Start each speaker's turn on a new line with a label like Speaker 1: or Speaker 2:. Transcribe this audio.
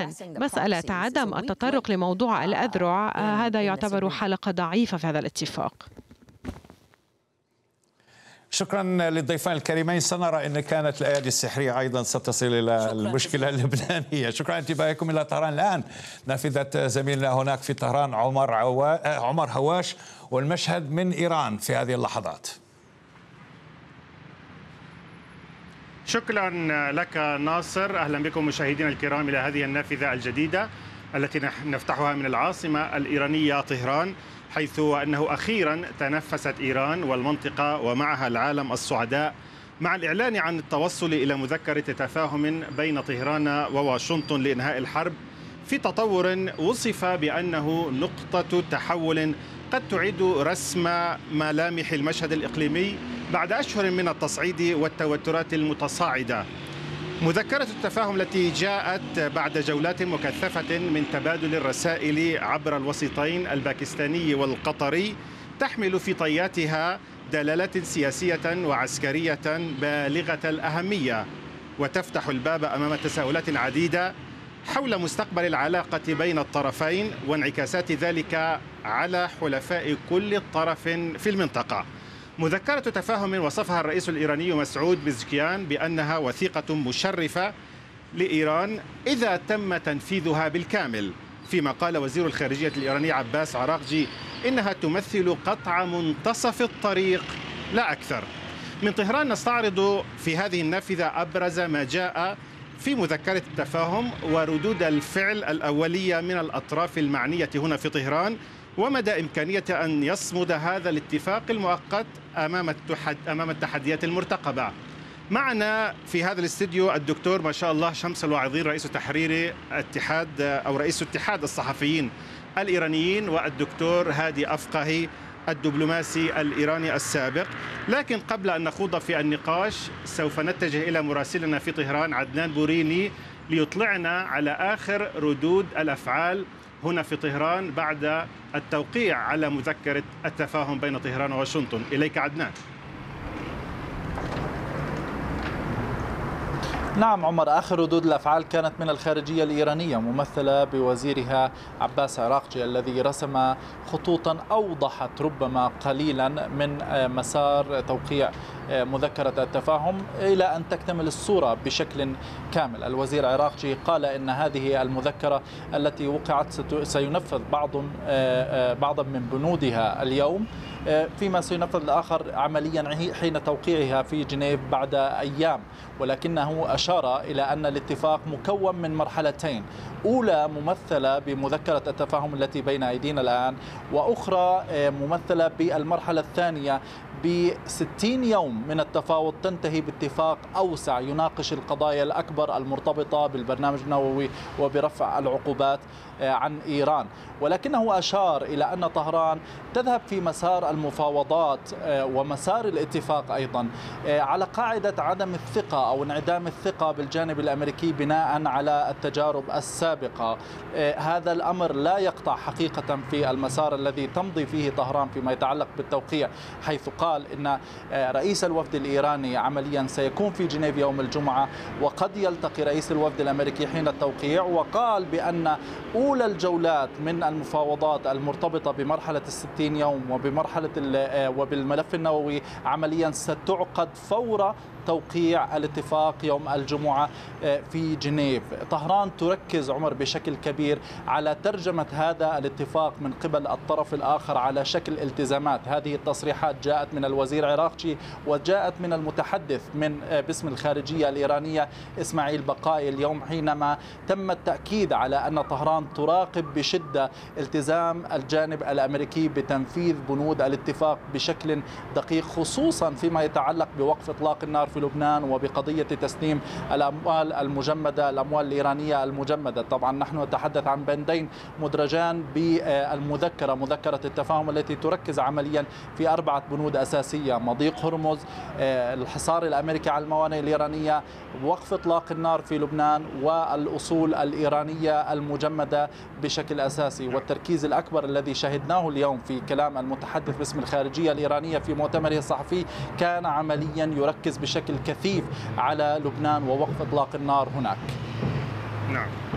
Speaker 1: الآن. مسألة عدم التطرق لموضوع الأذرع هذا يعتبر حلقة ضعيفة في هذا الاتفاق.
Speaker 2: شكرا للضيفان الكريمين. سنرى إن كانت الأيادي السحرية أيضا ستصل إلى المشكلة اللبنانية. شكرا انتباهكم إلى طهران. الآن نافذة زميلنا هناك في طهران عمر هواش، والمشهد من إيران في هذه اللحظات.
Speaker 3: شكرا لك ناصر. أهلا بكم مشاهدينا الكرام إلى هذه النافذة الجديدة التي نفتحها من العاصمة الإيرانية طهران، حيث أنه أخيرا تنفست إيران والمنطقة ومعها العالم السعداء مع الإعلان عن التوصل إلى مذكرة تفاهم بين طهران وواشنطن لإنهاء الحرب، في تطور وصف بأنه نقطة تحول قد تعيد رسم ملامح المشهد الإقليمي بعد أشهر من التصعيد والتوترات المتصاعدة. مذكرة التفاهم التي جاءت بعد جولات مكثفة من تبادل الرسائل عبر الوسيطين الباكستاني والقطري تحمل في طياتها دلالات سياسية وعسكرية بالغة الأهمية، وتفتح الباب أمام تساؤلات عديدة حول مستقبل العلاقة بين الطرفين وانعكاسات ذلك على حلفاء كل طرف في المنطقة. مذكرة تفاهم وصفها الرئيس الإيراني مسعود بزكيان بأنها وثيقة مشرفة لإيران إذا تم تنفيذها بالكامل، فيما قال وزير الخارجية الإيراني عباس عراقجي إنها تمثل قطع منتصف الطريق لا أكثر. من طهران نستعرض في هذه النافذة أبرز ما جاء في مذكرة التفاهم وردود الفعل الأولية من الأطراف المعنية هنا في طهران، ومدى إمكانية أن يصمد هذا الاتفاق المؤقت أمام التحديات المرتقبة. معنا في هذا الاستديو الدكتور ما شاء الله شمس الواعظين، رئيس تحرير رئيس اتحاد الصحفيين الإيرانيين، والدكتور هادي أفقهي الدبلوماسي الإيراني السابق. لكن قبل أن نخوض في النقاش سوف نتجه إلى مراسلنا في طهران عدنان بوريني ليطلعنا على آخر ردود الأفعال هنا في طهران بعد التوقيع على مذكرة التفاهم بين طهران وواشنطن. إليك عدنان.
Speaker 4: نعم عمر، آخر ردود الأفعال كانت من الخارجية الإيرانية ممثلة بوزيرها عباس عراقجي، الذي رسم خطوطا أوضحت ربما قليلا من مسار توقيع مذكرة التفاهم إلى أن تكتمل الصورة بشكل كامل. الوزير عراقجي قال إن هذه المذكرة التي وقعت سينفذ بعضا من بنودها اليوم، فيما سينفذ الآخر عمليا حين توقيعها في جنيف بعد أيام، ولكنه أشار إلى أن الاتفاق مكون من مرحلتين، أولى ممثلة بمذكرة التفاهم التي بين أيدينا الآن، وأخرى ممثلة بالمرحلة الثانية ب60 يوم من التفاوض تنتهي باتفاق أوسع يناقش القضايا الأكبر المرتبطة بالبرنامج النووي وبرفع العقوبات عن إيران. ولكنه أشار إلى أن طهران تذهب في مسار المفاوضات ومسار الاتفاق أيضا على قاعدة عدم الثقة أو انعدام الثقة بالجانب الأمريكي بناء على التجارب السابقة. هذا الأمر لا يقطع حقيقة في المسار الذي تمضي فيه طهران فيما يتعلق بالتوقيع، حيث قال إن رئيس الوفد الإيراني عمليا سيكون في جنيف يوم الجمعة، وقد يلتقي رئيس الوفد الأمريكي حين التوقيع. وقال بأن أولى الجولات من المفاوضات المرتبطة بمرحلة 60 يوم وبالملف النووي عمليا ستعقد فور توقيع الاتفاق يوم الجمعة في جنيف. طهران تركز عمر بشكل كبير على ترجمة هذا الاتفاق من قبل الطرف الآخر على شكل التزامات. هذه التصريحات جاءت من الوزير عراقجي وجاءت من المتحدث باسم الخارجية الإيرانية إسماعيل بقائي اليوم، حينما تم التأكيد على أن طهران تراقب بشدة التزام الجانب الأمريكي بتنفيذ بنود الاتفاق بشكل دقيق، خصوصا فيما يتعلق بوقف إطلاق النار في لبنان وبقضية تسليم الأموال المجمدة، الأموال الإيرانية المجمدة. طبعا نحن نتحدث عن بندين مدرجان بالمذكرة، مذكرة التفاهم التي تركز عمليا في 4 بنود أساسية: مضيق هرمز، الحصار الأمريكي على الموانئ الإيرانية، وقف إطلاق النار في لبنان، والأصول الإيرانية المجمدة بشكل أساسي. والتركيز الأكبر الذي شهدناه اليوم في كلام المتحدث باسم الخارجية الإيرانية في مؤتمره الصحفي كان عمليا يركز بشكل كثيف على لبنان ووقف إطلاق النار هناك.
Speaker 3: نعم.